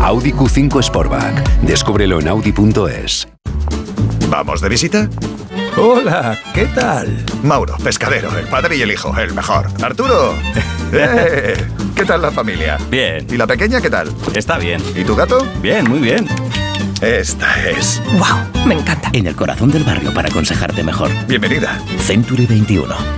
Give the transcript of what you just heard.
Audi Q5 Sportback. Descúbrelo en Audi.es. ¿Vamos de visita? Hola, ¿qué tal? Mauro, pescadero, el padre y el hijo, el mejor. Arturo. ¿Qué tal la familia? Bien. ¿Y la pequeña qué tal? Está bien. ¿Y tu gato? Bien, muy bien. Esta es. ¡Wow! Me encanta. En el corazón del barrio para aconsejarte mejor. Bienvenida. Century 21.